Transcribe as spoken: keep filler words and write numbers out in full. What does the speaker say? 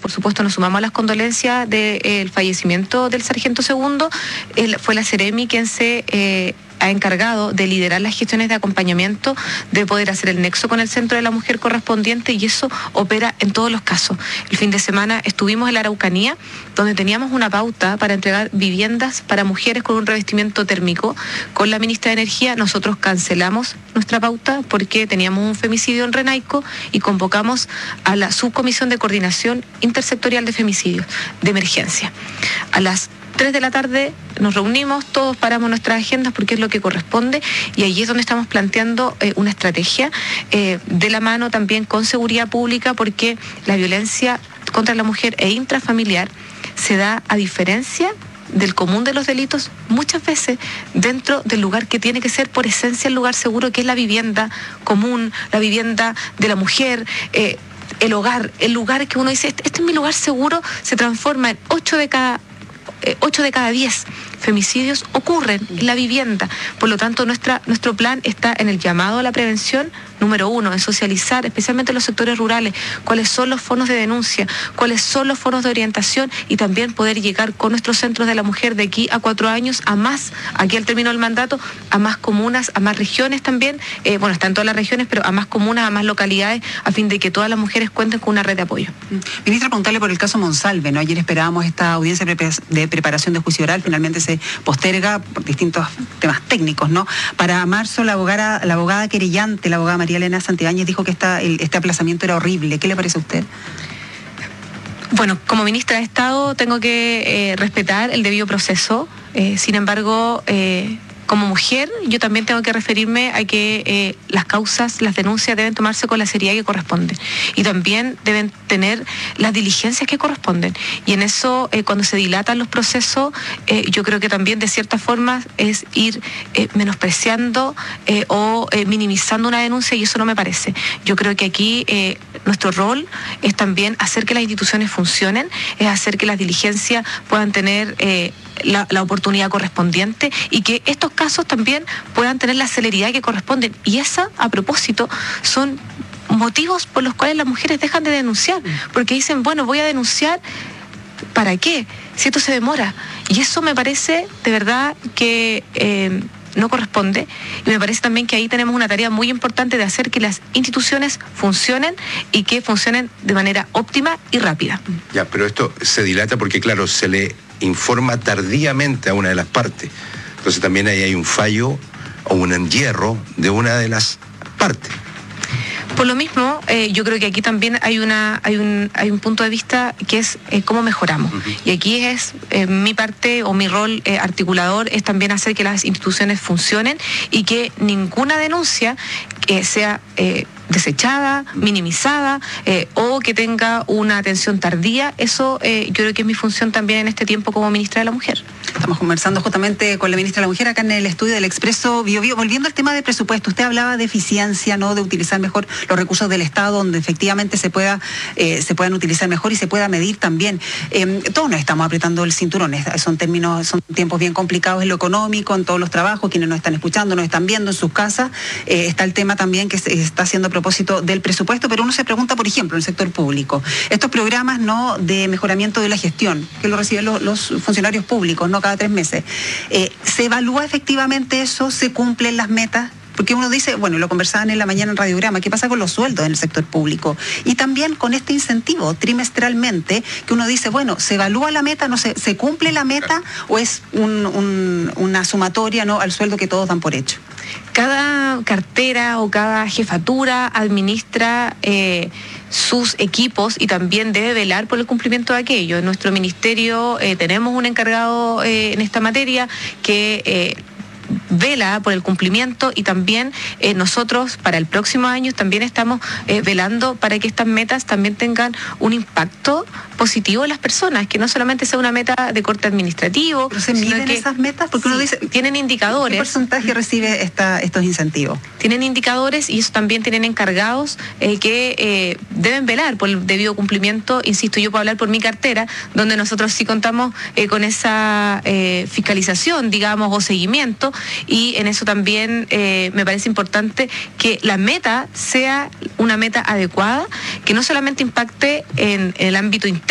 por supuesto nos sumamos a las condolencias del de, fallecimiento del sargento segundo. Él, fue la Seremi quien se eh, ha encargado de liderar las gestiones de acompañamiento, de poder hacer el nexo con el centro de la mujer correspondiente, y eso opera en todos los casos. El fin de semana estuvimos en la Araucanía, donde teníamos una pauta para entregar viviendas para mujeres con un revestimiento térmico. Con la ministra de Energía nosotros cancelamos nuestra pauta porque teníamos un femicidio en Renaico y convocamos a la subcomisión de coordinación intersectorial de femicidios de emergencia. A las tres de la tarde nos reunimos, todos paramos nuestras agendas porque es lo que corresponde, y allí es donde estamos planteando eh, una estrategia eh, de la mano también con seguridad pública, porque la violencia contra la mujer e intrafamiliar se da, a diferencia del común de los delitos, muchas veces dentro del lugar que tiene que ser por esencia el lugar seguro, que es la vivienda común, la vivienda de la mujer, eh, el hogar, el lugar que uno dice, este, este es mi lugar seguro, se transforma en ocho de cada ocho de cada diez femicidios ocurren en la vivienda. Por lo tanto, nuestra, nuestro plan está en el llamado a la prevención, número uno, en socializar, especialmente en los sectores rurales, cuáles son los foros de denuncia, cuáles son los foros de orientación, y también poder llegar con nuestros centros de la mujer de aquí a cuatro años a más, aquí al término del mandato, a más comunas, a más regiones también, eh, bueno, están todas las regiones, pero a más comunas, a más localidades, a fin de que todas las mujeres cuenten con una red de apoyo. Ministra, preguntarle por el caso Monsalve, ¿no? Ayer esperábamos esta audiencia de preparación de juicio oral, finalmente se posterga por distintos temas técnicos, ¿no? Para marzo, la abogada, la abogada querellante, la abogada María Elena Santibáñez, dijo que esta, el, este aplazamiento era horrible. ¿Qué le parece a usted? Bueno, como ministra de Estado tengo que eh, respetar el debido proceso, eh, sin embargo, eh, como mujer, yo también tengo que referirme a que eh, las causas, las denuncias deben tomarse con la seriedad que corresponde, y también deben tener las diligencias que corresponden. Y en eso, eh, cuando se dilatan los procesos, eh, yo creo que también de cierta forma es ir eh, menospreciando eh, o eh, minimizando una denuncia, y eso no me parece. Yo creo que aquí eh, nuestro rol es también hacer que las instituciones funcionen, es hacer que las diligencias puedan tener eh, La, la oportunidad correspondiente, y que estos casos también puedan tener la celeridad que corresponden. Y esa, a propósito, son motivos por los cuales las mujeres dejan de denunciar, porque dicen, bueno, voy a denunciar, ¿para qué? Si esto se demora. Y eso me parece de verdad que eh, no corresponde, y me parece también que ahí tenemos una tarea muy importante de hacer que las instituciones funcionen, y que funcionen de manera óptima y rápida. Ya, pero esto se dilata porque, claro, se le informa tardíamente a una de las partes. Entonces también ahí hay un fallo o un enyerro de una de las partes. Por lo mismo, eh, yo creo que aquí también hay una hay un hay un punto de vista que es eh, cómo mejoramos. Uh-huh. Y aquí es eh, mi parte o mi rol eh, articulador es también hacer que las instituciones funcionen, y que ninguna denuncia que sea eh, desechada, minimizada eh, o que tenga una atención tardía. Eso eh, yo creo que es mi función también en este tiempo como ministra de la Mujer. Estamos conversando justamente con la ministra de la Mujer acá en el estudio del Expreso Bio Bio. Volviendo al tema de presupuesto, usted hablaba de eficiencia, ¿no? De utilizar mejor los recursos del Estado, donde efectivamente se pueda eh, se puedan utilizar mejor y se pueda medir también. Eh, todos nos estamos apretando el cinturón, son términos, son tiempos bien complicados en lo económico, en todos los trabajos, quienes nos están escuchando, nos están viendo en sus casas. Eh, está el tema también que se está haciendo a propósito del presupuesto, pero uno se pregunta, por ejemplo, en el sector público, estos programas, ¿no?, de mejoramiento de la gestión, que lo reciben los, los funcionarios públicos, ¿no?, cada tres meses. Eh, ¿Se evalúa efectivamente eso? ¿Se cumplen las metas? Porque uno dice, bueno, lo conversaban en la mañana en Radiograma, ¿qué pasa con los sueldos en el sector público? Y también con este incentivo trimestralmente, que uno dice, bueno, ¿se evalúa la meta, no se, se cumple la meta, o es un, un, una sumatoria, ¿no?, al sueldo que todos dan por hecho? Cada cartera o cada jefatura administra eh, sus equipos y también debe velar por el cumplimiento de aquello. En nuestro ministerio eh, tenemos un encargado eh, en esta materia que Eh, vela por el cumplimiento, y también eh, nosotros para el próximo año también estamos eh, velando para que estas metas también tengan un impacto positivo en las personas, que no solamente sea una meta de corte administrativo. ¿Pero se miden que, esas metas? Porque sí, uno dice, tienen indicadores. ¿Qué porcentaje recibe esta, estos incentivos? Tienen indicadores, y eso también tienen encargados eh, que eh, deben velar por el debido cumplimiento. Insisto, yo puedo hablar por mi cartera, donde nosotros sí contamos eh, con esa eh, fiscalización, digamos, o seguimiento, y en eso también eh, me parece importante que la meta sea una meta adecuada, que no solamente impacte en, en el ámbito interno,